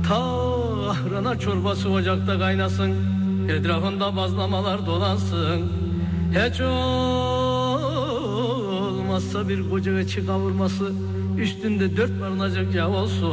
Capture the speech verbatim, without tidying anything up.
Kahrına çorbası ocakta kaynasın, etrafında bazlamalar dolansın. Hiç olmazsa bir koca keçi kavurması, üstünde dört barınacak yağ olsun.